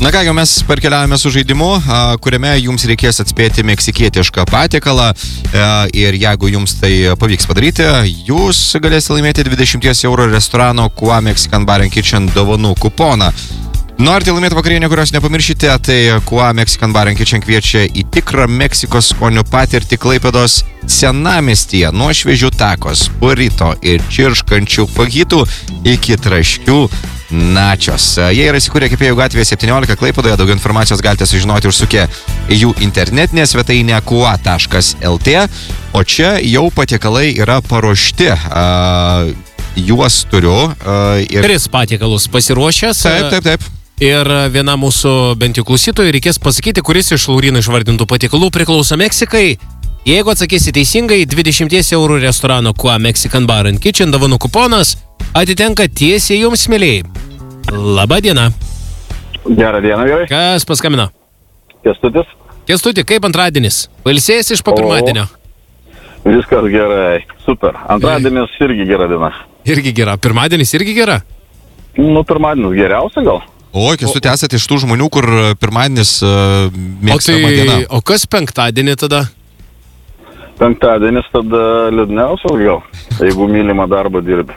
Na ką, mes perkeliavome su žaidimu, kuriame jums reikės atspėti meksikietišką patiekalą ir jeigu jums tai pavyks padaryti, jūs galėsite laimėti 20 € restorano Kua Mexican Bar and Kitchen dovanų kuponą. Norite laimėti vakarienę, kurios nepamiršite, tai Kua Mexican Bar and Kitchen kviečia į tikrą Meksikos skonių patirtį Klaipėdos senamiestyje, nuo šviežių takos, burrito ir čirškančių fajitų iki traškių načos. Jie yra įsikūrę Kepėjų gatvėje 17 Klaipėdoje. Daugiau informacijos galite sužinoti užsukę į jų internetinę svetainę kua.lt, o čia jau patiekalai yra paruošti. Juos turiu. 3 patiekalus pasiruošęs. Taip. Ir vienam mūsų bent jau klausytojui reikės pasakyti, kuris iš Lauryno išvardintų patiekalų priklauso Meksikai. Jeigu atsakysi teisingai, 20 € restorano Kua Mexican Bar and Kitchen dovanų kuponas atitenka tiesiai jums, mėlyjei. Labą dieną. Gerą dieną, vyrai. Kas paskambino? Kęstutis. Kęstuti, kaip antradienis? Pailsėjęs iš po pirmadienio? Viskas gerai, super. Antradienis irgi gera diena. Irgi gera. Pirmadienis irgi gera? Pirmadienis geriausia gal. O, Kęstuti, esate iš tų žmonių, kur pirmadienis mėgstama diena. O kas penktadienį tada? Penktadienis tada liūdniausias gal, jeigu mylimą darbą dirbi.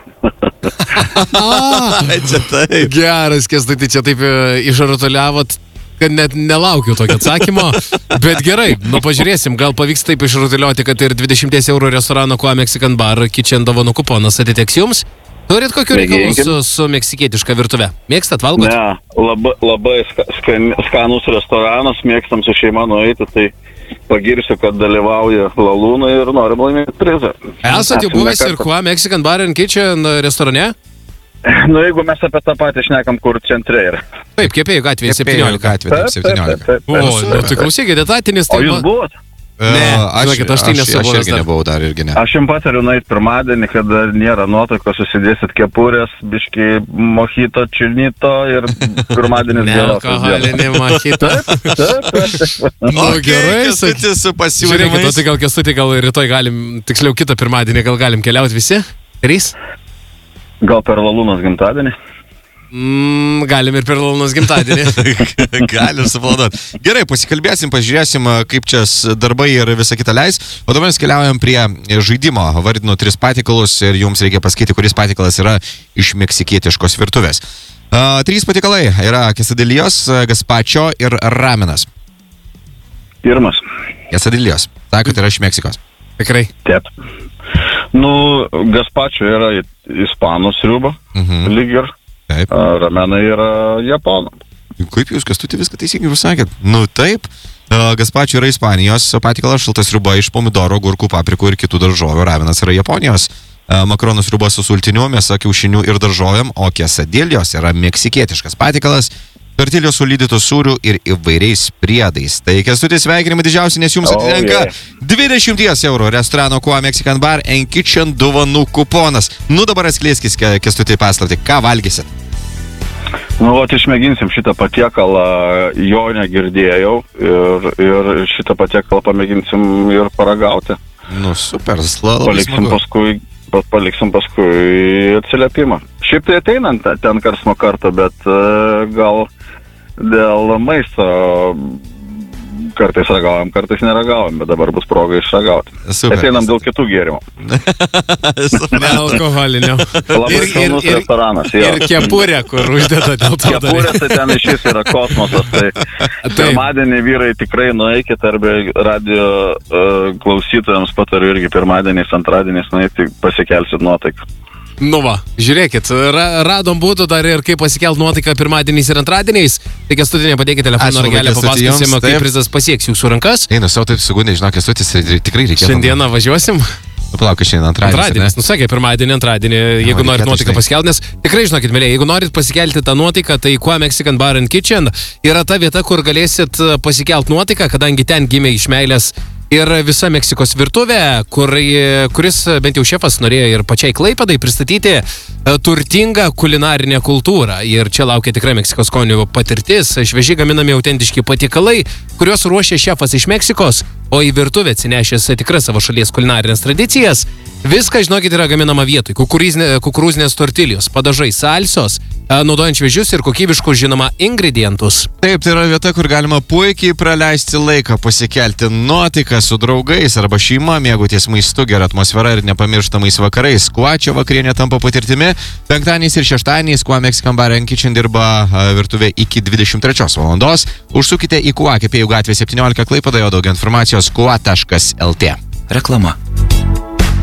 Čia taip. Geras, Kęstuti, čia taip išrutuliavot, kad net nelaukiu tokio atsakymo, bet gerai, pažiūrėsim, gal pavyks taip išrutuliuoti, kad ir 20 € restorano Kua Mexican Bar Kitchen dovanų kuponas atiteks jums. Turit kokių reikalų su meksikietiška virtuve? Mėgstat valgot? Ne, labai skanus restoranas, mėgstam su šeima nueiti, tai pagirsiu, kad dalyvauja Lalūnai ir norim laimėti prizą. Esat jau buvęs ir Kua Mexican Bar and Kitchen restorane? Jeigu mes apie tą patį šnekam, kur centre yra. Taip, Kepėjų gatvėje 17. Taip. Tai klausykite, etatinis. O jūs buvot? Ne, aš irgi nebuvau dar irgi ne. Aš jums patariu nueiti pirmadienį, kad nėra nuotaikos, susidėsit kepurės, biškį mojito, čilnito ir pirmadienis geros. Nealkoholinį mojito. Gerai, sakyti su pasiūlymais. Žiūrėkit, tai gal Kęstuti, gal rytoj galim, tiksliau kitą pirmadienį, gal galim keliauti visi? 3? Gal per Lalūnos gimtadienį? Galim ir per Lalūnos gimtadienį. Galim suplanuoti. Gerai, pasikalbėsim, pažiūrėsim, kaip čia darbai ir visa kita leis. O dabar mes keliaujam prie žaidimo. Vardinu 3 patiekalus ir jums reikia pasakyti, kuris patiekalas yra iš meksikietiškos virtuvės. 3 patiekalai yra quesadillos, gazpacho ir ramenas. Pirmas. Quesadillos. Sakot, yra iš Meksikos. Tikrai. Taip. Gazpacho yra ispanų sriuba, lyg ir. Taip. Ramenai yra japonų. Kaip jūs, Kęstuti, viską teisingai pasakėt? Taip. Gazpacho yra Ispanijos patiekalas, šalta sriuba iš pomidoro, agurkų, paprikų ir kitų daržovių. Ramenas yra Japonijos. Makaronų sriuba su sultiniu, mėsa, kiaušinių ir daržovėm, o quesadillos yra meksikietiškas patiekalas. Tortiljos su lydytų sūrių ir įvairiais priedais. Tai Kęstutis, sveikinimai didžiausi, nes jums atitenka 20 € restorano Kua Mexican Bar and Kitchen dovanų kuponas. Dabar atskleiskis, Kęstuti, paslaptį, ką valgysit? Išmėginsim šitą patiekalą, jo negirdėjau ir šitą patiekalą pamėginsim ir paragauti. Super, labai smagu. Paliksim paskui atsiliepimą. Šiaip tai ateinant ten karts nuo karto, bet gal dėl maisto kartais ragaujam, kartais neragaujam, bet dabar bus proga išragauti. Ateinam dėl kitų gėrimų. Nealkoholinio. Labai skanus restoranas. Ir kepurė, kur uždėta dėl to. Kepurė, tai ten iš jis yra kosmosas. Tai pirmadienį vyrai tikrai nueikit, arba radio klausytojams patariu irgi pirmadieniais, antradieniais nueiti, pasikelsit nuotaiką. Žiūrėkit, radom būdų dar ir kaip pasikelt nuotaiką pirmadieniais ir antradieniais. Tai Kęstuti, nepadėkite telefono ragelę, papasakosime, kaip prizas pasieks jūsų rankas. Savo taip sugundė, žinok, Kęstutis, tikrai reikėtų. Šiandieną važiuosim. Palauk, šiandien antradienis. Sakė, pirmadienį, antradienį, jeigu norit nuotaiką pasikelt, nes tikrai, žinokit, mėlyje, jeigu norit pasikelti tą nuotaiką, tai Kua Mexican Bar and Kitchen yra ta vieta, kur galėsit pasikelt nuotaiką, kadangi ten gimė iš meilės ir visa Meksikos virtuvė, kuris bent jau šefas norėjo ir pačiai Klaipėdai pristatyti turtingą kulinarinę kultūrą. Ir čia laukia tikrai Meksikos skonių patirtis, šviežiai gaminami autentiški patiekalai, kuriuos ruošia šefas iš Meksikos, o į virtuvę atsinešęs tikras savo šalies kulinarinės tradicijas. Viską, žinokit, yra gaminama vietoj. Kukurūzinės tortilijos, padažai, salsios, naudojant šviežius ir kokybiškus, žinoma, ingredientus. Taip, tai yra vieta, kur galima puikiai praleisti laiką, pasikelti nuotaiką su draugais arba šeima, mėgautis maistu, gera atmosfera ir nepamirštamais vakarais. Kuo čia vakarienė tampa patirtimi? Penktadieniais ir šeštadieniais Kuo Mexican Bar and Kitchen dirba virtuvė iki 23 valandos. Užsukite į Kuo Kepėjų gatvė 17 Klaipėdoje, daugiau informacijos kuo.lt. Reklama.